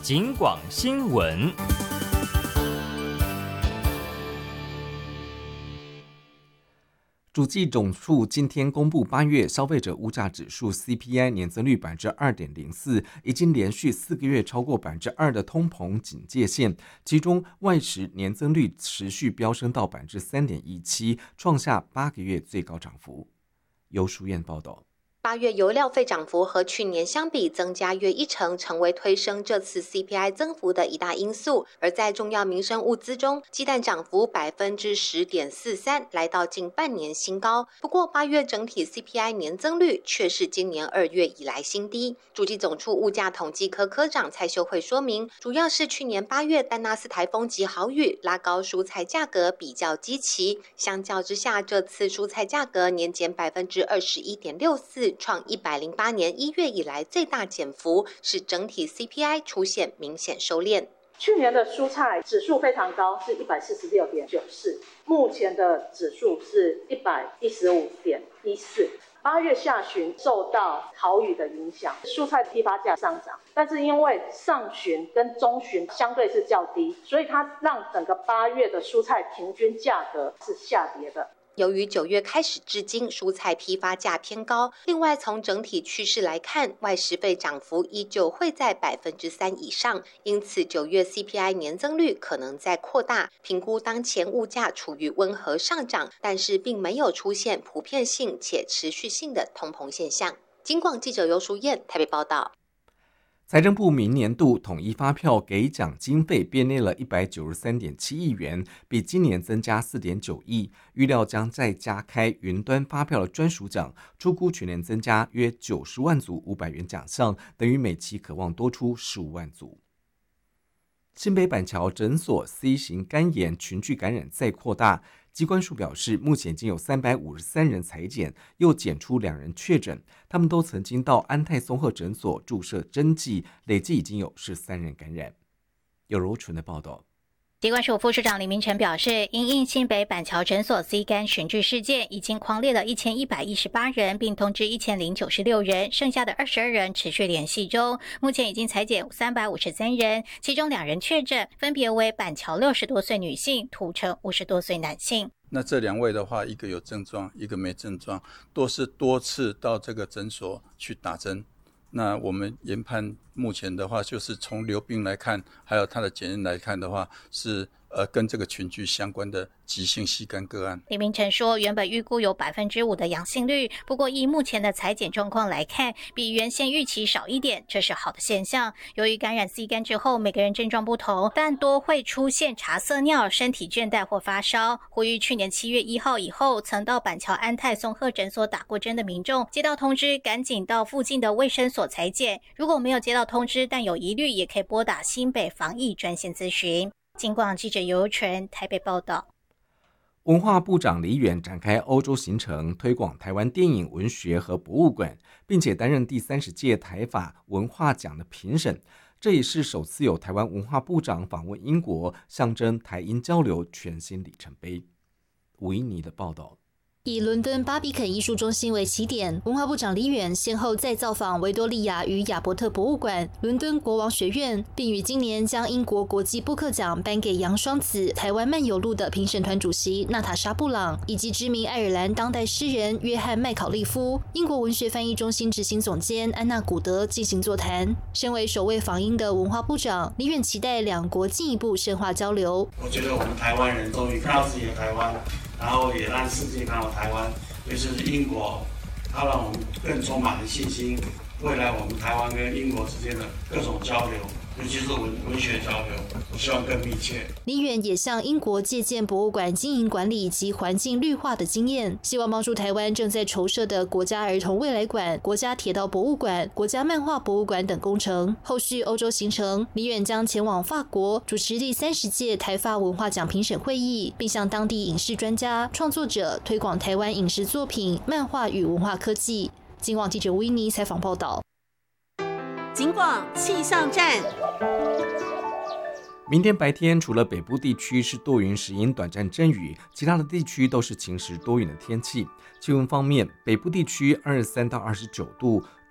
警广新闻。主计总处今天公布8月消费者物价指数 CPI 年增率 2.04%， 已经连续4个月超过 2% 的通膨警戒线，其中外食年增率持续飙升到 3.17%， 创下8个月最高涨幅。由淑燕报道。 8月油料费涨幅和去年相比增加约1%，成为推升这次 CPI 增幅的一大因素。而在重要民生物资中，鸡蛋涨幅 10.43%， 来到近半年新高。不过8月整体 CPI 年增率却是今年2月以来新低。主计总处物价统计科科长蔡秀慧说明，主要是去年8月丹纳斯台风及豪雨拉高蔬菜价格比较基期，相较之下，这次蔬菜价格年减 21.64%，创108年1月以来最大减幅，使整体 CPI 出现明显收敛。 去年的蔬菜指数非常高，是146.94，目前的指数是115.14。8月下旬受到豪雨的影响，蔬菜批发价上涨，但是因为上旬跟中旬相对是较低，所以它让整个8月的蔬菜平均价格是下跌的。 由于9月开始至今蔬菜批发价偏高，另外从整体趋势来看，外食费涨幅依旧会在 3% 以上，因此9月 CPI 年增率可能在扩大。评估当前物价处于温和上涨，但是并没有出现普遍性且持续性的通膨现象。警广记者尤淑燕台北报道。 财政部明年度统一发票给奖经费编列了 193.7 亿元，比今年增加 4.9 亿，预料将再加开云端发票的专属奖，初估全年增加约90万组500元奖项，等于每期可望多出15万组。新北板桥诊所 C 型肝炎群聚感染再扩大，疾管署表示，目前已经有353人采检，又检出2人确诊，他们都曾经到安泰松鹤诊所注射针剂，累计已经有13人感染。有柔纯的报道。 疾管署副署长李明成表示，因应新北板桥诊所 C 肝群聚事件，已经匡列了1118人，并通知1096人，剩下的22人持续联系中。目前已经采检353人，其中2人确诊，分别为板桥60多岁女性、土城50多岁男性。 那这2位的话，一个有症状，一个没症状，都是多次到这个诊所去打针。那我们研判目前的话，就是从流病来看，还有它的检验来看的话，是跟这个群聚相关的急性膝肝个案。 李明成说，原本预估有 5% 的阳性率，不过依目前的采检状况来看，比原先预期少一点，这是好的现象。由于感染 C 肝之后，每个人症状不同，但多会出现茶色尿、身体倦怠或发烧。呼吁去年7月1号以后曾到板桥安泰松鹤诊所打过针的民众，接到通知赶紧到附近的卫生所采检。如果没有接到通知但有疑虑，也可以拨打新北防疫专线咨询。警广记者尤纯台北报道。 文化部长李远展开欧洲行程，推广台湾电影、文学和博物馆，并且担任第30届台法文化奖的评审。这也是首次有台湾文化部长访问英国，象征台英交流全新里程碑。吴依妮的报道。 以伦敦巴比肯艺术中心为起点，文化部长李远先后再造访维多利亚与亚伯特博物馆、伦敦国王学院，并于今年将英国国际布克奖颁给杨双子《台湾漫游录》的评审团主席娜塔莎·布朗，以及知名爱尔兰当代诗人约翰·麦考利夫、英国文学翻译中心执行总监安娜·古德进行座谈。身为首位访英的文化部长，李远期待两国进一步深化交流。 我觉得我们台湾人终于看到自己的台湾，然后也让世界看到台湾，尤其是英国，它让我们更充满了信心。未来我们台湾跟英国之间的各种交流，尤其是文学交流，我希望更密切。 李远也向英国借鉴博物馆经营管理及环境绿化的经验，希望帮助台湾正在筹设的国家儿童未来馆、国家铁道博物馆、国家漫画博物馆等工程。后续欧洲行程，李远将前往法国主持第30届台法文化奖评审会议，并向当地影视专家、创作者推广台湾影视作品、漫画与文化科技。警广记者吴依妮采访报道。 警广气象站。 明天白天除了北部地区是多云时阴短暂阵雨，其他的地区都是晴时多云的天气。气温方面，北部地区23到29度，